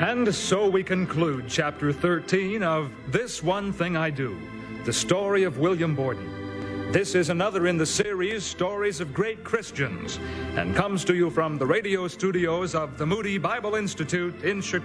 And so we conclude Chapter 13 of This One Thing I Do, the story of William Borden. This is another in the series, Stories of Great Christians, and comes to you from the radio studios of the Moody Bible Institute in Chicago.